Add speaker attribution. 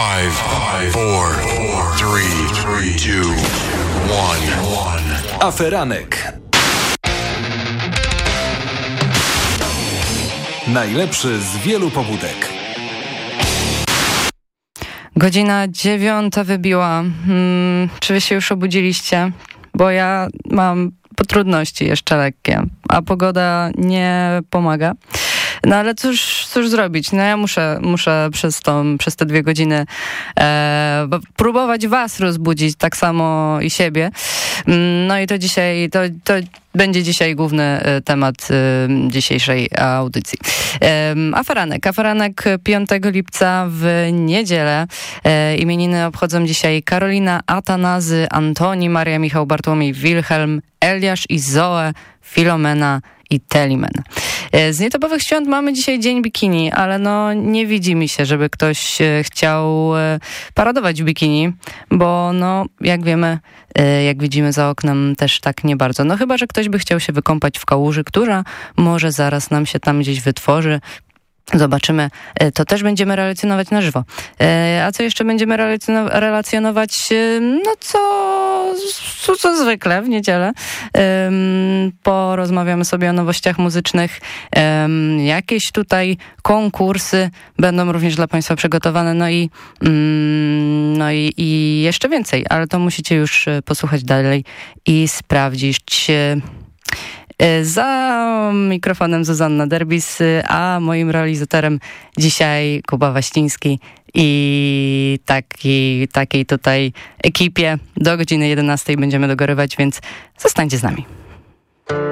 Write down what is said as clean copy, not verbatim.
Speaker 1: 5, 4, 3, 2, 1.
Speaker 2: Aferanek. Najlepszy z wielu pobudek.
Speaker 3: Godzina 9 wybiła. Czy wy się już obudziliście? Bo ja mam trudności jeszcze lekkie, a pogoda nie pomaga. No ale cóż zrobić? No ja muszę przez te 2 godziny próbować was rozbudzić, tak samo i siebie. No i to dzisiaj, to będzie dzisiaj główny temat dzisiejszej audycji. Aferanek 5 lipca w niedzielę. Imieniny obchodzą dzisiaj Karolina, Atanazy, Antoni, Maria, Michał, Bartłomiej, Wilhelm, Eliasz i Zoe, Filomena i Telimen. Z nietypowych świąt mamy dzisiaj Dzień Bikini, ale no nie widzi mi się, żeby ktoś chciał paradować w bikini, bo no jak wiemy, jak widzimy za oknem też tak nie bardzo. No chyba, że ktoś by chciał się wykąpać w kałuży, która może zaraz nam się tam gdzieś wytworzy. Zobaczymy, to też będziemy relacjonować na żywo. A co jeszcze będziemy relacjonować? No co zwykle w niedzielę. Porozmawiamy sobie o nowościach muzycznych. Jakieś tutaj konkursy będą również dla Państwa przygotowane. No i jeszcze więcej, ale to musicie już posłuchać dalej i sprawdzić. Za mikrofonem Zuzanna Derbis, a moim realizatorem dzisiaj Kuba Waściński i takiej tutaj ekipie do godziny 11 będziemy dogorywać, więc zostańcie z nami.